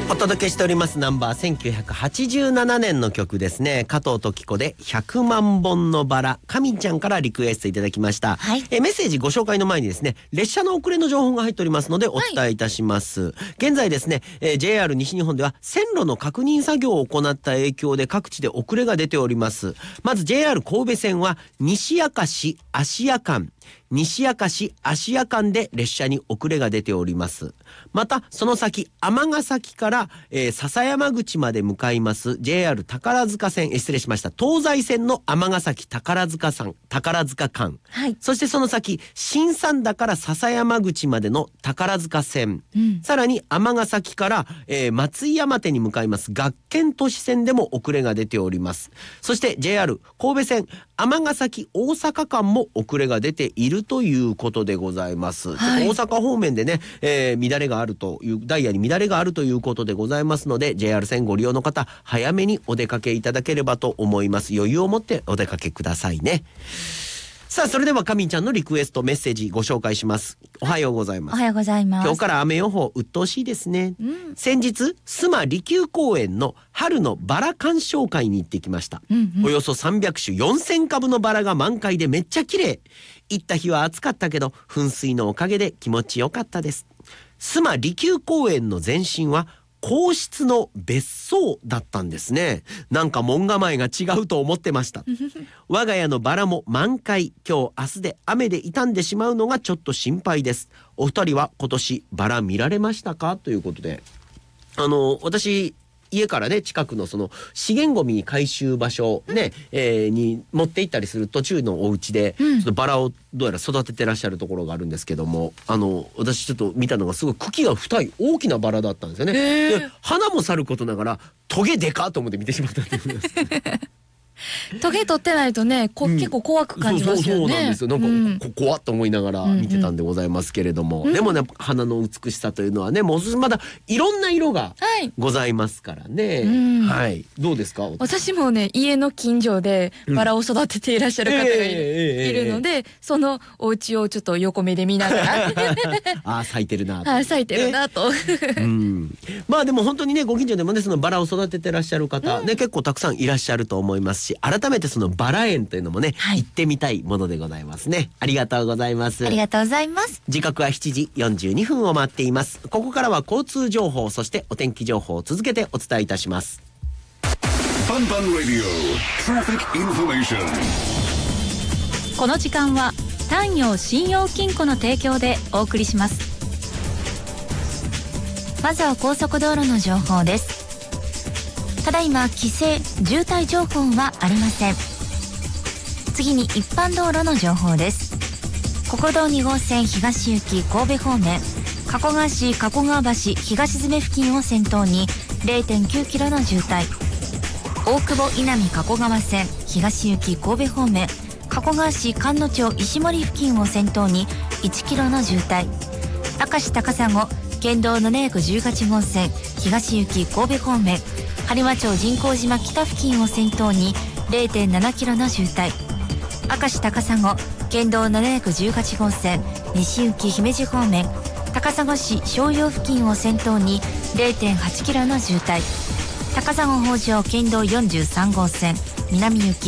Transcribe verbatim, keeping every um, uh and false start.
お届けしておりますナンバーせんきゅうひゃくはちじゅうななねんの曲ですね。加藤登紀子でひゃくまんぼんのバラ。かみちゃんからリクエストいただきました、はい、えメッセージご紹介の前にですね、列車の遅れの情報が入っておりますのでお伝えいたします、はい、現在ですね、えー、ジェイアール 西日本では線路の確認作業を行った影響で各地で遅れが出ております。まず ジェイアール 神戸線は西明石芦屋間、西明石芦屋間で列車に遅れが出ております。またその先尼崎から、えー、笹山口まで向かいます ジェイアール 宝塚線、えー、失礼しました東西線の尼崎宝塚線宝塚間、はい、そしてその先新三田から笹山口までの宝塚線、うん、さらに尼崎から、えー、松井山手に向かいます学研都市線でも遅れが出ております。そして ジェイアール 神戸線尼崎大阪間も遅れが出ているということでございます、はい、大阪方面でね、えー、乱れがあるというダイヤに乱れがあるということでございますので ジェイアール 線ご利用の方早めにお出かけいただければと思います。余裕を持ってお出かけくださいね。さあそれではかみんちゃんのリクエストメッセージご紹介します。おはようございます。 おはようございます。 今日から雨予報鬱陶しいですね、うん、先日須磨利休公園の春のバラ鑑賞会に行ってきました、うんうん、およそさんびゃくしゅよんせんかぶのバラが満開でめっちゃ綺麗。行った日は暑かったけど噴水のおかげで気持ちよかったです。須磨利休公園の前身は皇室の別荘だったんですね。なんか門構えが違うと思ってました我が家のバラも満開、今日明日で雨で傷んでしまうのがちょっと心配です。お二人は今年バラ見られましたかということで、あの私家からね近くのその資源ごみ回収場所ね、うんえー、に持って行ったりする途中のお家で、うん、そのバラをどうやら育ててらっしゃるところがあるんですけども、あの私ちょっと見たのがすごい茎が太い大きなバラだったんですよね。で花もさることながらトゲでかと思って見てしまったっていうですトゲ取ってないとねこ、うん、結構怖く感じますよね。そうそうそうなんですよ。なんか、うん、こ怖っと思いながら見てたんでございますけれども、うんうん、でもね花の美しさというのはねもうまだいろんな色がございますからね、はいはい、どうですか。私もね家の近所でバラを育てていらっしゃる方がいる、うんえー、いるのでそのお家をちょっと横目で見ながらあ咲いてるなと、 はい、咲いてるなと、 うん、まあでも本当にねご近所でもねそのバラを育ててらっしゃる方、うん、ね結構たくさんいらっしゃると思いますし、改めてそのバラ園というのもね、はい、行ってみたいものでございますね。ありがとうございます。 ありがとうございます。 時刻はしちじよんじゅうにふんを回っています。ここからは交通情報そしてお天気情報を続けてお伝えいたします。 パンパンラディオトラフィックインフォメーション。この時間は丹陽信用金庫の提供でお送りします。 まずは高速道路の情報です。ただいま規制渋滞情報はありません。次に一般道路の情報です。国道に号線東行き神戸方面加古川市加古川橋東詰付近を先頭に れいてんきゅうキロの渋滞、大久保稲見加古川線東行き神戸方面加古川市菅野町石森付近を先頭にいちキロの渋滞、明石高砂県道ななひゃくじゅうはち号線東行き神戸方面播磨町神光島北付近を先頭に れいてんななキロの渋滞、明石高砂県道ななひゃくじゅうはち号線西行き姫路方面高砂市商用付近を先頭に れいてんはちキロの渋滞、高砂北条県道よんじゅうさん号線南行き